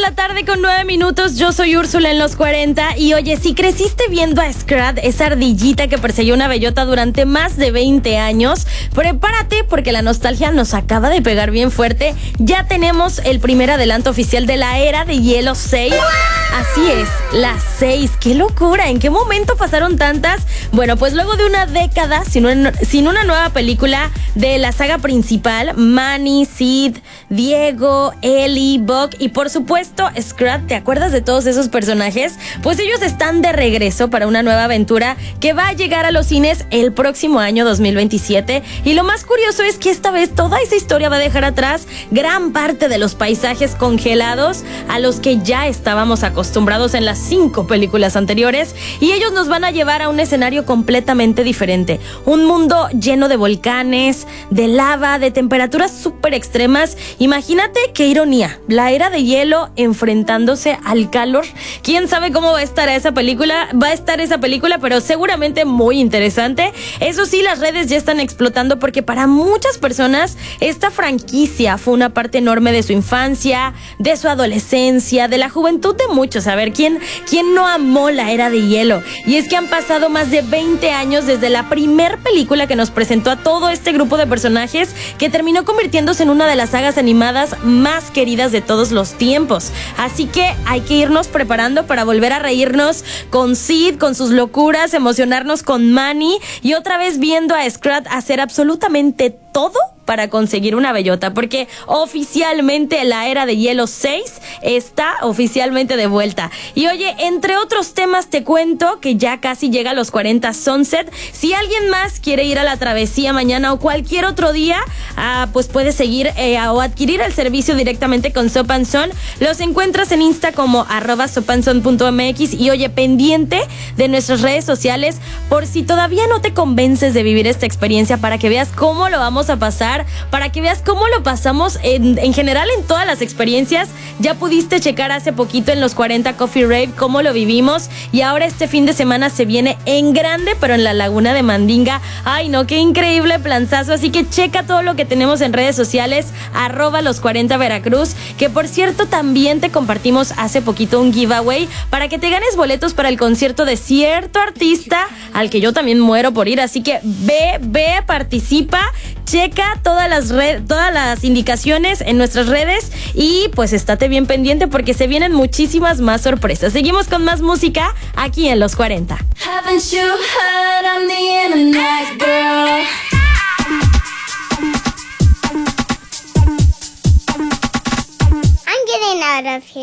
la tarde con 9 minutos. Yo soy Úrsula en los 40. Y oye, si creciste viendo a Scrat, esa ardillita que persiguió una bellota durante más de 20 años, prepárate porque la nostalgia nos acaba de pegar bien fuerte. Ya tenemos el primer adelanto oficial de la Era de Hielo 6. Así es, las 6. ¡Qué locura! ¿En qué momento pasaron tantas? Bueno, pues luego de una década sin una nueva película de la saga principal, Manny, Sid, Diego, Ellie, Buck y por supuesto Scrat, ¿te acuerdas de todos esos personajes? Pues ellos están de regreso para una nueva aventura que va a llegar a los cines el próximo año 2027. Y lo más curioso es que esta vez toda esa historia va a dejar atrás gran parte de los paisajes congelados a los que ya estábamos acostumbrados en las 5 películas anteriores, y ellos nos van a llevar a un escenario completamente diferente, un mundo lleno de volcanes, de lava, de temperaturas súper extremas. Imagínate qué ironía, la Era de Hielo enfrentándose al calor. Quién sabe cómo va a estar esa película, pero seguramente muy interesante. Eso sí, las redes ya están explotando porque para muchas personas esta franquicia fue una parte enorme de su infancia, de su adolescencia, de la juventud de muchos. A ver, ¿quién no amó la Era de Hielo? Y es que han pasado más de 20 años desde la primer película que nos presentó a todo este grupo de personajes que terminó convirtiéndose en una de las sagas animadas más queridas de todos los tiempos. Así que hay que irnos preparando para volver a reírnos con Sid, con sus locuras, emocionarnos con Manny y otra vez viendo a Scrat hacer absolutamente todo para conseguir una bellota, porque oficialmente la Era de Hielo 6 está oficialmente de vuelta. Y oye, entre otros temas te cuento que ya casi llega a los 40 Sunset. Si alguien más quiere ir a la travesía mañana o cualquier otro día, pues puedes seguir o adquirir el servicio directamente con Sop and Son. Los encuentras en Insta como @sopanson.mx y oye, pendiente de nuestras redes sociales por si todavía no te convences de vivir esta experiencia, para que veas cómo lo vamos a pasar, para que veas cómo lo pasamos en general en todas las experiencias. Ya pudiste checar hace poquito en los 40 Coffee Rave cómo lo vivimos, y ahora este fin de semana se viene en grande, pero en la Laguna de Mandinga. Ay no, qué increíble planzazo. Así que checa todo lo que tenemos en redes sociales, @los 40 Veracruz, que por cierto también te compartimos hace poquito un giveaway para que te ganes boletos para el concierto de cierto artista al que yo también muero por ir. Así que ve, participa, checa todas las indicaciones en nuestras redes y pues estate bien pendiente porque se vienen muchísimas más sorpresas. Seguimos con más música aquí en Los 40. Haven't you heard I'm the internet girl? I'm getting out of here.